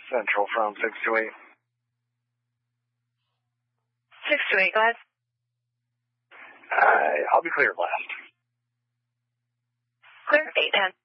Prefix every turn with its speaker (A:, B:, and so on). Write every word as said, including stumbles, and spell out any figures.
A: Central from six to eight.
B: six to eight, go ahead.
A: Uh, I'll be clear last.
B: Clear, eight ten.